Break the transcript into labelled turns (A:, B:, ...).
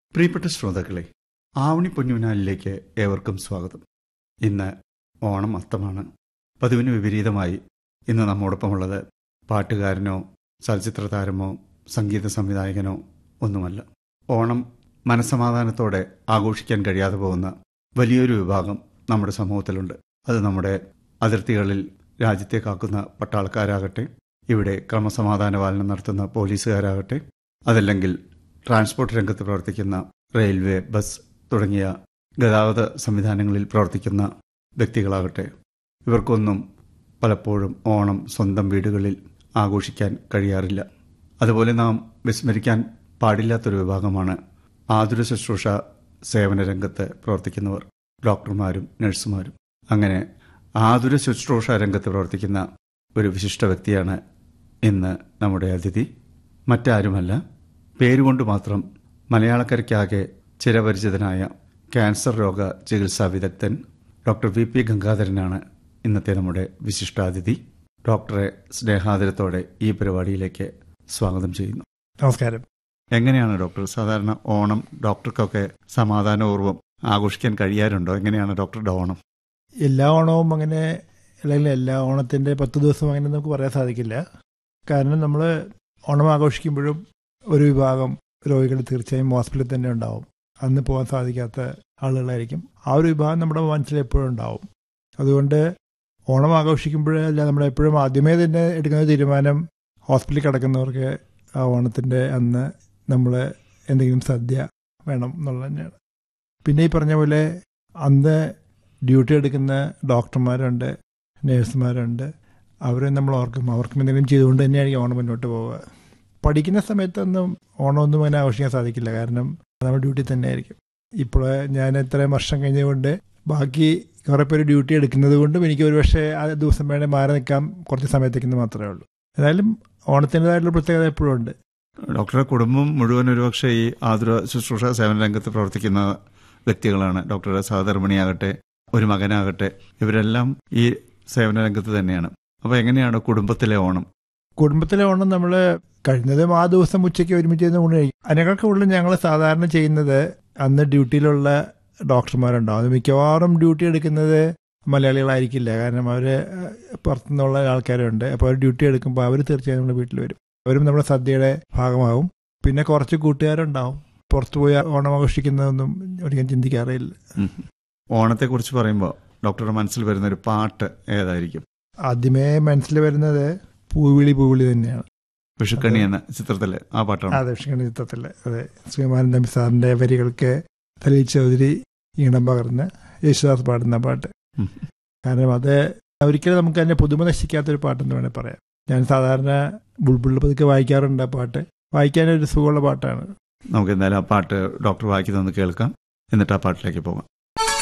A: പ്രിയപ്പെട്ട ശ്രോതാക്കളെ, ആവണി പൊന്നൂനാലിലേക്ക് ഏവർക്കും സ്വാഗതം. ഇന്ന് ഓണം അത്തമാണ്. പതിവിന് വിപരീതമായി ഇന്ന് നമ്മോടൊപ്പമുള്ളത് പാട്ടുകാരനോ ചലച്ചിത്ര താരമോ സംഗീത സംവിധായകനോ ഒന്നുമല്ല. ഓണം മനസ്സമാധാനത്തോടെ ആഘോഷിക്കാൻ കഴിയാതെ പോകുന്ന വലിയൊരു വിഭാഗം നമ്മുടെ സമൂഹത്തിലുണ്ട്. അത് നമ്മുടെ അതിർത്തികളിൽ രാജ്യത്തെ കാക്കുന്ന പട്ടാളക്കാരാകട്ടെ, ഇവിടെ ക്രമസമാധാന പാലനം നടത്തുന്ന പോലീസുകാരാകട്ടെ, അതല്ലെങ്കിൽ ട്രാൻസ്പോർട്ട് രംഗത്ത് പ്രവർത്തിക്കുന്ന റെയിൽവേ, ബസ് തുടങ്ങിയ ഗതാഗത സംവിധാനങ്ങളിൽ പ്രവർത്തിക്കുന്ന വ്യക്തികളാകട്ടെ, ഇവർക്കൊന്നും പലപ്പോഴും ഓണം സ്വന്തം വീടുകളിൽ ആഘോഷിക്കാൻ കഴിയാറില്ല. അതുപോലെ നാം വിസ്മരിക്കാൻ പാടില്ലാത്തൊരു വിഭാഗമാണ് ആതുര ശുശ്രൂഷ സേവന രംഗത്ത് പ്രവർത്തിക്കുന്നവർ, ഡോക്ടർമാരും നഴ്സുമാരും. അങ്ങനെ ആതുര ശുശ്രൂഷ രംഗത്ത് പ്രവർത്തിക്കുന്ന ഒരു വിശിഷ്ട വ്യക്തിയാണ് ഇന്ന് നമ്മുടെ അതിഥി. മറ്റാരുമല്ല, പേരുകൊണ്ട് മാത്രം മലയാളക്കരയ്ക്കാകെ ചിരപരിചിതനായ ക്യാൻസർ രോഗ ചികിത്സാ വിദഗ്ധൻ ഡോക്ടർ VP ഗംഗാധരനാണ് ഇന്നത്തെ നമ്മുടെ വിശിഷ്ടാതിഥി. ഡോക്ടറെ സ്നേഹാദരത്തോടെ ഈ പരിപാടിയിലേക്ക് സ്വാഗതം ചെയ്യുന്നു.
B: നമസ്കാരം.
A: എങ്ങനെയാണ് ഡോക്ടർ സാധാരണ ഓണം ഡോക്ടർക്കൊക്കെ സമാധാനപൂർവ്വം ആഘോഷിക്കാൻ കഴിയാറുണ്ടോ? എങ്ങനെയാണ് ഡോക്ടറുടെ ഓണം?
B: എല്ലാ ഓണവും അങ്ങനെ, അല്ലെങ്കിൽ എല്ലാ ഓണത്തിൻ്റെ 10 ദിവസം അങ്ങനെ നമുക്ക് പറയാൻ സാധിക്കില്ല. കാരണം നമ്മൾ ഓണം ആഘോഷിക്കുമ്പോഴും ഒരു വിഭാഗം രോഗികൾ തീർച്ചയായും ഹോസ്പിറ്റലിൽ തന്നെ ഉണ്ടാവും. അന്ന് പോകാൻ സാധിക്കാത്ത ആളുകളായിരിക്കും. ആ ഒരു വിഭാഗം നമ്മുടെ മനസ്സിൽ എപ്പോഴും ഉണ്ടാവും. അതുകൊണ്ട് ഓണം ആഘോഷിക്കുമ്പോഴല്ല നമ്മളെപ്പോഴും ആദ്യമേ തന്നെ എടുക്കുന്ന തീരുമാനം ഹോസ്പിറ്റലിൽ കിടക്കുന്നവർക്ക് ആ ഓണത്തിൻ്റെ അന്ന് നമ്മൾ എന്തെങ്കിലും സദ്യ വേണം എന്നുള്ളത് തന്നെയാണ്. പിന്നെ ഈ പറഞ്ഞ പോലെ അന്ന് ഡ്യൂട്ടി എടുക്കുന്ന ഡോക്ടർമാരുണ്ട്, നേഴ്സുമാരുണ്ട്. അവരെ നമ്മൾ അവർക്കും എന്തെങ്കിലും ചെയ്തുകൊണ്ട് തന്നെയായിരിക്കും ഓണം മുന്നോട്ട് പോവുക. പഠിക്കുന്ന സമയത്തൊന്നും ഓണമൊന്നും അങ്ങനെ ആഘോഷിക്കാൻ സാധിക്കില്ല. കാരണം നമ്മൾ ഡ്യൂട്ടി തന്നെ ആയിരിക്കും. ഇപ്പോൾ ഞാൻ ഇത്രയും വർഷം കഴിഞ്ഞുകൊണ്ട് ബാക്കി കുറേ പേര് ഡ്യൂട്ടി എടുക്കുന്നത് കൊണ്ടും എനിക്ക് ഒരു പക്ഷേ ആ ദിവസം വേണേ മാറി നിൽക്കാം, കുറച്ച് സമയത്തേക്കെന്ന് മാത്രമേ ഉള്ളൂ. ഏതായാലും ഓണത്തിൻ്റെതായിട്ടുള്ള പ്രത്യേകത എപ്പോഴും ഉണ്ട്.
A: ഡോക്ടറുടെ കുടുംബം മുഴുവൻ ഒരുപക്ഷെ ഈ ആതുര ശുശ്രൂഷ സേവന രംഗത്ത് പ്രവർത്തിക്കുന്ന വ്യക്തികളാണ്. ഡോക്ടറുടെ സഹധർമ്മിണിയാകട്ടെ, ഒരു മകനാകട്ടെ, ഇവരെല്ലാം ഈ സേവന രംഗത്ത് തന്നെയാണ്. അപ്പോൾ എങ്ങനെയാണ് കുടുംബത്തിലെ ഓണം?
B: കുടുംബത്തിലെ ഓണം നമ്മൾ കഴിഞ്ഞതും ആ ദിവസം ഉച്ചയ്ക്ക് ഒരുമിച്ച് ഊണ് കഴിക്കും. അതിനേക്കാൾക്ക് കൂടുതൽ ഞങ്ങൾ സാധാരണ ചെയ്യുന്നത് അന്ന് ഡ്യൂട്ടിയിലുള്ള ഡോക്ടർമാരുണ്ടാവും. അത് മിക്കവാറും ഡ്യൂട്ടി എടുക്കുന്നത് മലയാളികളായിരിക്കില്ല. കാരണം അവർ പുറത്തുനിന്നുള്ള ആൾക്കാരുണ്ട്. അപ്പോൾ അവർ ഡ്യൂട്ടി എടുക്കുമ്പോൾ അവർ തീർച്ചയായും നമ്മുടെ വീട്ടിൽ വരും. അവരും നമ്മുടെ സദ്യയുടെ ഭാഗമാകും. പിന്നെ കുറച്ച് കൂട്ടുകാരുണ്ടാവും. പുറത്തു പോയി ഓണം ആഘോഷിക്കുന്നതൊന്നും ഒരിക്കലും ചിന്തിക്കാറില്ല.
A: ഓണത്തെക്കുറിച്ച് പറയുമ്പോൾ ഡോക്ടറുടെ മനസ്സിൽ വരുന്ന ഒരു പാട്ട് ഏതായിരിക്കും?
B: ആദ്യമേ മനസ്സിൽ വരുന്നത് പൂവിളി പൂവിളി തന്നെയാണ്.
A: വിഷുക്കണി എന്ന ചിത്രത്തിലെ ആ പാട്ടാണ്.
B: അതെ, വിഷുക്കണി ചിത്രത്തിലെ. അതെ, ശ്രീമാനന്ദ തമ്പി സാറിന്റെ വരികൾക്ക് സലീൽ ചൗധരി ഈണം പകർന്ന് യേശുദാസ് പാടുന്ന പാട്ട്. കാരണം അത് ഒരിക്കലും നമുക്ക് തന്നെ പുതുമ നശിക്കാത്തൊരു പാട്ടെന്ന് വേണേൽ പറയാം. ഞാൻ സാധാരണ ബുൾബുളിൽ പതുക്കെ വായിക്കാറുണ്ട്. ആ പാട്ട് വായിക്കാനൊരു സുഖമുള്ള പാട്ടാണ്.
A: നമുക്ക് എന്തായാലും ആ പാട്ട് ഡോക്ടർ വായിക്കുന്നതൊന്ന് കേൾക്കാം, എന്നിട്ട് ആ പാട്ടിലേക്ക് പോകാം.